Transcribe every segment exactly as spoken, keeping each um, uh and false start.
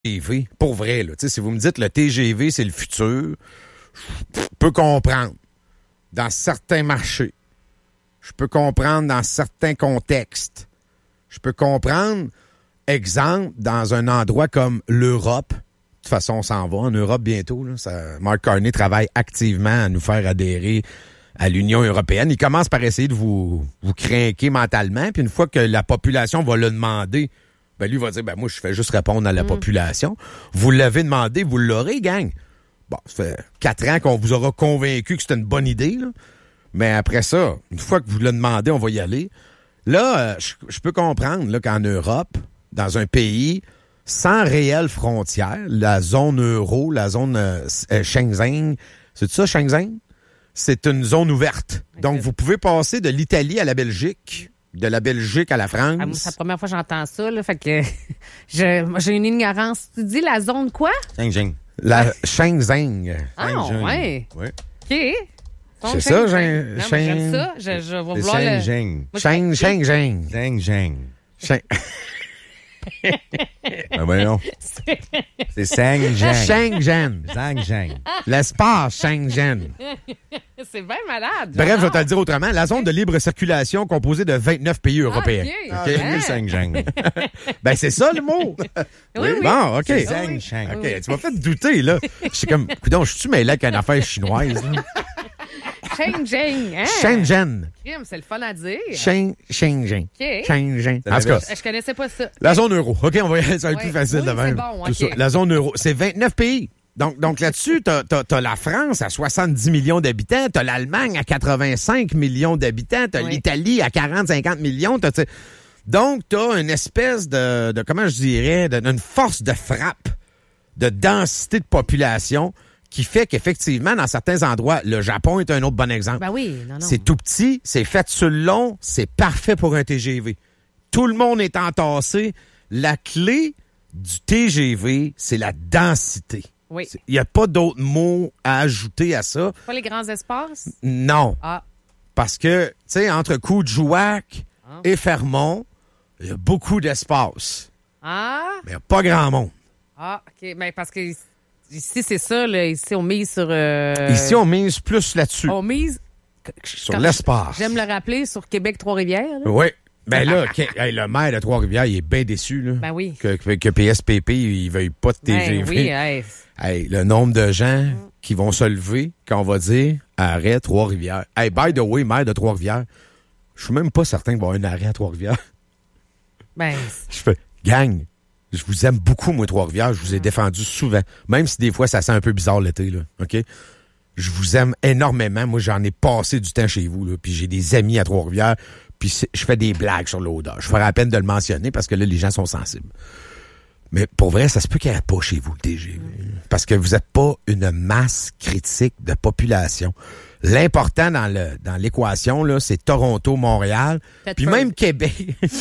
T G V, pour vrai, là. Tu sais, si vous me dites le T G V, c'est le futur, je peux comprendre dans certains marchés. Je peux comprendre dans certains contextes. Je peux comprendre, exemple, dans un endroit comme l'Europe. De toute façon, on s'en va en Europe bientôt. Là. Ça, Mark Carney travaille activement à nous faire adhérer à l'Union européenne. Il commence par essayer de vous, vous craquer mentalement. Puis une fois que la population va le demander, ben lui va dire, ben moi, je fais juste répondre à la mmh. population. Vous l'avez demandé, vous l'aurez, gang. Bon, ça fait quatre ans qu'on vous aura convaincu que c'était une bonne idée, là. Mais après ça, une fois que vous le demandez, on va y aller. Là, euh, je, je peux comprendre là, qu'en Europe, dans un pays sans réelle frontière, la zone euro, la zone euh, Schengen, c'est ça, Schengen? C'est une zone ouverte. Okay. Donc, vous pouvez passer de l'Italie à la Belgique, de la Belgique à la France. Ah, moi, c'est la première fois que j'entends ça, là, fait que je, moi, j'ai une ignorance. Tu dis la zone quoi? Schengen. La Schengen. Ah, Schengen. ouais. Oui. OK. C'est ça, Jean. Non, mais j'aime ça. Je, je vais vouloir le... Schengen. Schengen. Schengen. Schengen. Schengen. Ah ben non. C'est Schengen. Schengen. Schengen. L'espace Schengen. C'est bien malade. Bref, je vais te le dire autrement. La zone de libre circulation composée de vingt-neuf pays européens. Ah, OK, okay. Schengen. Ben, c'est ça le mot. Oui, oui. Bon, OK. Schengen. OK, tu m'as fait douter, là. Je suis comme, coudonc, je suis mêlé avec une affaire chinoise, là. Schengen. Hein? Schengen. C'est le fun à dire. Schengen. Schengen. Okay. Schengen. En tout cas, je connaissais pas ça. la zone euro. OK, on va y aller, ça va être oui. plus facile oui, de même. Bon, Tout okay. ça. La zone euro. C'est vingt-neuf pays. Donc, donc là-dessus, t'as, t'as, t'as la France à soixante-dix millions d'habitants, t'as l'Allemagne à quatre-vingt-cinq millions d'habitants, t'as oui. l'Italie à quarante à cinquante millions. T'as, t'sais. Donc, t'as une espèce de, de comment je dirais, de, d'une force de frappe, de densité de population qui fait qu'effectivement, dans certains endroits, le Japon est un autre bon exemple. Ben oui, non, non. C'est tout petit, c'est fait sur le long, c'est parfait pour un T G V. Tout le monde est entassé. La clé du T G V, c'est la densité. Oui. Il n'y a pas d'autres mots à ajouter à ça. Pas les grands espaces? Non. Ah. Parce que, tu sais, entre Coudjouac ah. et Fermont, il y a beaucoup d'espace. Ah. Mais il n'y a pas grand monde. Ah, OK. Mais parce que ici, c'est ça, là. Ici, on mise sur... Euh... Ici, on mise plus là-dessus. On mise... Sur l'espace. J'aime le rappeler, sur Québec-Trois-Rivières. Oui. Ben là, hey, le maire de Trois-Rivières, il est bien déçu, là. Ben oui. Que, que, que P S P P, il ne veuille pas de T G V. Ben oui, hey. Hey, le nombre de gens mm. qui vont se lever quand on va dire arrêt Trois-Rivières. Hey, by the way, maire de Trois-Rivières, je suis même pas certain qu'il va y avoir un arrêt à Trois-Rivières. Ben. Je fais, gang, je vous aime beaucoup, moi, Trois-Rivières. Je vous ai mm. défendu souvent. Même si des fois, ça sent un peu bizarre l'été, là. OK? Je vous aime énormément. Moi, j'en ai passé du temps chez vous, là. Puis j'ai des amis à Trois-Rivières. Puis je fais des blagues sur l'odeur. Je ferai la peine de le mentionner parce que là, les gens sont sensibles. Mais pour vrai, ça se peut qu'il n'y ait pas chez vous le T G V. Parce que vous n'êtes pas une masse critique de population. L'important dans le dans l'équation, là, c'est Toronto, Montréal, puis même Québec.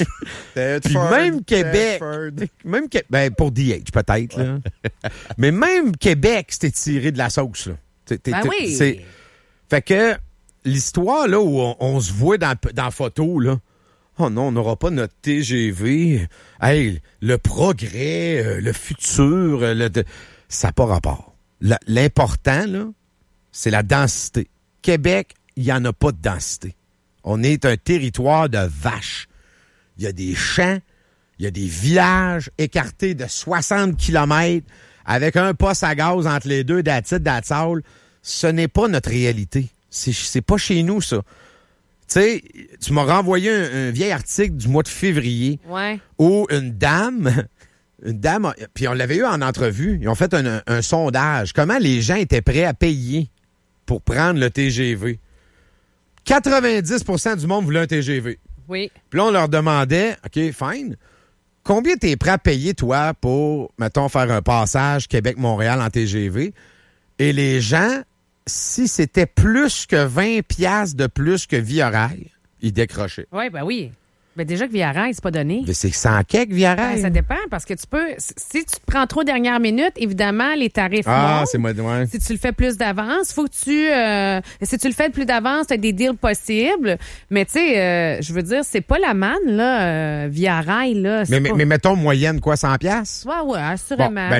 Puis même Québec. Même que, ben, pour D H, peut-être. Là. Mais même Québec, c'était tiré de la sauce. Là. T'es, t'es, ben oui. C'est... Fait que l'histoire là où on, on se voit dans, dans la photo, là, oh non, on n'aura pas notre T G V. Hey, le progrès, euh, le futur, euh, le, de, ça n'a pas rapport. La, l'important, là, c'est la densité. Québec, il n'y en a pas de densité. On est un territoire de vaches. Il y a des champs, il y a des villages écartés de soixante kilomètres avec un poste à gaz entre les deux, that's it, that's all. Ce n'est pas notre réalité. C'est, c'est pas chez nous, ça. Tu sais, tu m'as renvoyé un, un vieil article du mois de février ouais. où une dame, une dame, puis on l'avait eu en entrevue, ils ont fait un, un, un sondage. Comment les gens étaient prêts à payer pour prendre le T G V? quatre-vingt-dix pour cent du monde voulait un T G V. Oui. Puis là, on leur demandait, OK, fine, combien t'es prêt à payer, toi, pour, mettons, faire un passage Québec-Montréal en T G V? Et les gens... Si c'était plus que vingt piastres de plus que Via Rail, ils décrochaient. Oui, ben oui. Ben déjà que Via Rail, c'est pas donné. Mais c'est cent quelques Via Ben, Rail. ça dépend parce que tu peux. Si tu te prends trop dernière minute, évidemment, les tarifs Ah, montent. c'est moi, ouais. Si tu le fais plus d'avance, faut que tu. Euh, si tu le fais plus d'avance, tu as des deals possibles. Mais tu sais, euh, je veux dire, c'est pas la manne, là, euh, Via Rail, là. Mais, mais, pas... mais mettons moyenne, quoi, cent piastres? Ouais, ouais, assurément. Bon, ben,